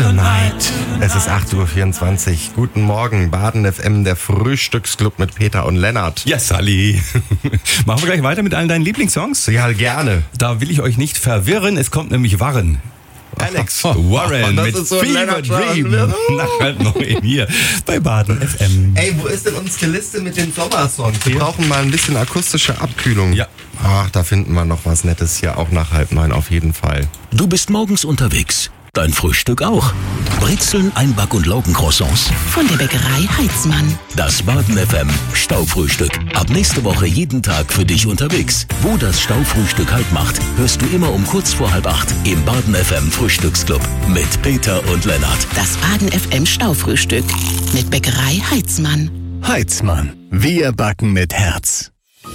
tonight. Es ist 8.24 Uhr. Guten Morgen, Baden FM, der Frühstücksclub mit Peter und Lennart. Ja, Sally. Machen wir gleich weiter mit allen deinen Lieblingssongs? Ja, gerne. Da will ich euch nicht verwirren, es kommt nämlich Warren. Alex Warren mit so Fever Dream. Nach 8:30 hier bei Baden FM. Ey, wo ist denn unsere Liste mit den Sommersongs? Wir brauchen mal ein bisschen akustische Abkühlung. Ja. Ach, da finden wir noch was Nettes hier, auch nach 8:30 auf jeden Fall. Du bist morgens unterwegs. Dein Frühstück auch. Brezeln, Einback- und Laugencroissants. Von der Bäckerei Heitzmann. Das Baden FM Staufrühstück. Ab nächste Woche jeden Tag für dich unterwegs. Wo das Staufrühstück Halt macht, hörst du immer um kurz vor 7:30 im Baden FM Frühstücksclub mit Peter und Lennart. Das Baden FM Staufrühstück mit Bäckerei Heitzmann. Heitzmann. Wir backen mit Herz.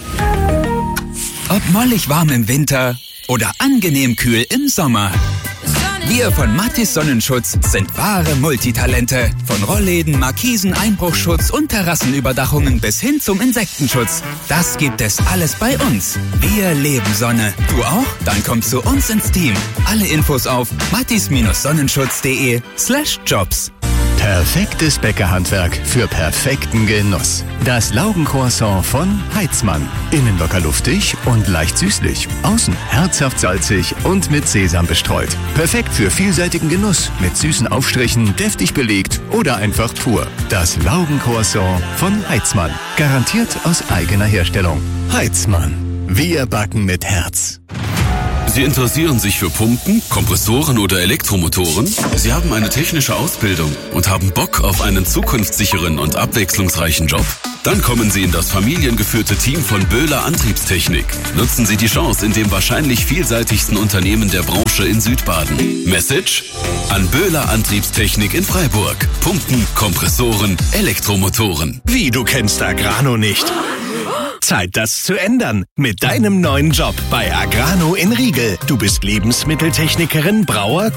Ob mollig warm im Winter oder angenehm kühl im Sommer. Wir von Mathis Sonnenschutz sind wahre Multitalente. Von Rollläden, Markisen, Einbruchschutz und Terrassenüberdachungen bis hin zum Insektenschutz. Das gibt es alles bei uns. Wir leben Sonne. Du auch? Dann komm zu uns ins Team. Alle Infos auf mathis-sonnenschutz.de/jobs. Perfektes Bäckerhandwerk für perfekten Genuss. Das Laugencroissant von Heitzmann. Innen locker luftig und leicht süßlich. Außen herzhaft salzig und mit Sesam bestreut. Perfekt für vielseitigen Genuss. Mit süßen Aufstrichen, deftig belegt oder einfach pur. Das Laugencroissant von Heitzmann. Garantiert aus eigener Herstellung. Heitzmann. Wir backen mit Herz. Sie interessieren sich für Pumpen, Kompressoren oder Elektromotoren? Sie haben eine technische Ausbildung und haben Bock auf einen zukunftssicheren und abwechslungsreichen Job? Dann kommen Sie in das familiengeführte Team von Böhler Antriebstechnik. Nutzen Sie die Chance in dem wahrscheinlich vielseitigsten Unternehmen der Branche in Südbaden. Message? An Böhler Antriebstechnik in Freiburg. Pumpen, Kompressoren, Elektromotoren. Wie, du kennst Agrano nicht? Zeit, das zu ändern. Mit deinem neuen Job bei Agrano in Riegel. Du bist Lebensmitteltechnikerin, Brauer,